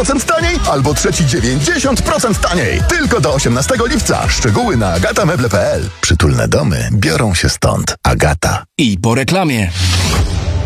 50% taniej, albo trzeci 90% taniej. Tylko do 18 lipca. Szczegóły na agatameble.pl. Przytulne domy biorą się stąd. Agata. I po reklamie.